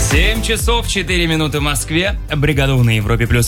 7 часов 4 минуты в Москве. Бригада на Европе плюс.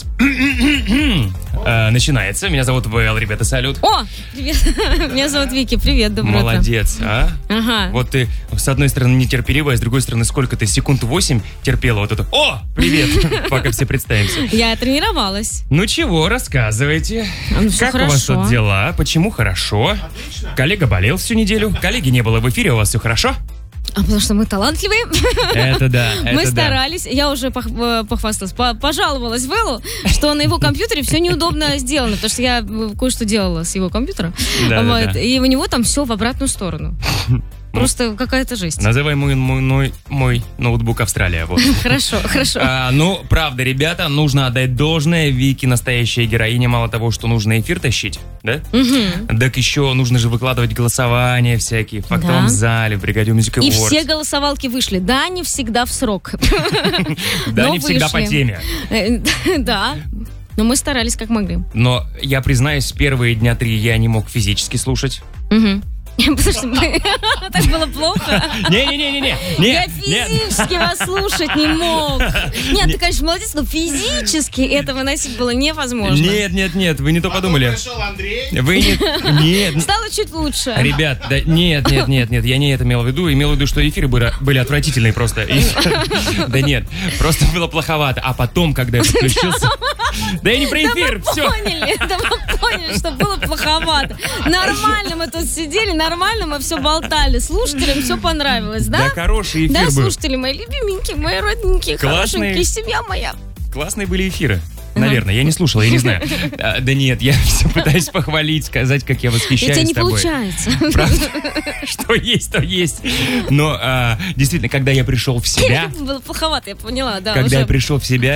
Начинается. Меня зовут ВЛ, ребята, салют. О, привет. Меня зовут Вики. Привет, доброе утро. Молодец, а? Ага. Вот ты, с одной стороны, нетерпеливая, с другой стороны, сколько ты, секунд 8 терпела вот это. О, привет, пока все представимся. Я тренировалась. Ну чего, рассказывайте. Всё как у вас хорошо. тут дела? Почему хорошо? Отлично. Коллега болел всю неделю. Коллеги не было в эфире, у вас все хорошо? А потому что мы талантливые. Это да, Мы старались. Я уже похвасталась, пожаловалась Вэллу, что на его компьютере все неудобно сделано, потому что я кое-что делала с его компьютером. Да. И у него там все в обратную сторону. Просто какая-то жесть. Называй мой ноутбук Австралия. Вот. Хорошо. Ну, правда, ребята, нужно отдать должное. Вики настоящая героиня. Мало того, что нужно эфир тащить, да? Угу. Так еще нужно же выкладывать голосования всякие в фактовом Да. зале, в бригаде Music Awards. И все голосовалки вышли. Да, не всегда в срок. Да, но не всегда по вышли. теме. Да. Но мы старались как могли. Но я признаюсь, первые дня 3 я не мог физически слушать. Угу. Потому что так было плохо. Не-не-не-не. Я физически вас слушать не мог. Нет, ты, конечно, молодец, но физически это выносить было невозможно. Нет, вы не то подумали. Пришел Андрей. Вы не... Нет. Стало чуть лучше. Ребят, да, нет, я не это имел в виду. Имел в виду, что эфиры были отвратительные просто. Да нет, просто было плоховато. А потом, когда я подключился... Да я не про эфир, все. Да мы поняли, что было плоховато. Нормально мы тут сидели, нормально мы все болтали. Слушателям все понравилось, да? Да, хороший эфир Да, был. слушатели мои любименькие, мои родненькие, Классные. хорошенькие, семья моя. Классные были эфиры. Наверное, я не слушал, я не знаю. Да нет, я все пытаюсь похвалить, сказать, как я И у восхищаюсь тебя не тобой. получается. Правда? Что есть, то есть. Но действительно, когда я пришел в себя, Было плоховато, я поняла, да. когда уже я пришел в себя,